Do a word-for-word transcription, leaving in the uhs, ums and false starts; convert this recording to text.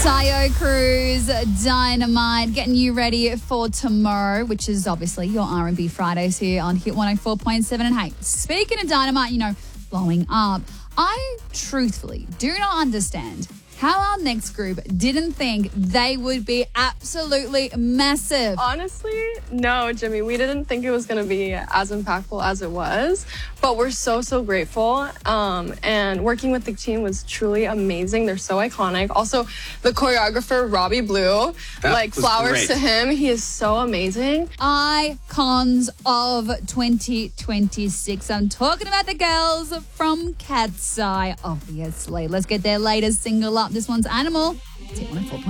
Tayo Cruz, Dynamite, getting you ready for tomorrow, which is obviously your R and B Fridays here on Hit one oh four point seven. And hey, speaking of Dynamite, you know, blowing up, I truthfully do not understand how our next group didn't think they would be absolutely massive. Honestly, no, Jimmy. We didn't think it was going to be as impactful as it was, but we're so, so grateful. Um, and working with the team was truly amazing. They're so iconic. Also, the choreographer, Robbie Blue, That like was flowers great. to him. He is so amazing. Icons of twenty twenty-six. I'm talking about the girls from Cat's Eye, obviously. Let's get their latest single up. This one's Animal. It's Hit one oh four point seven.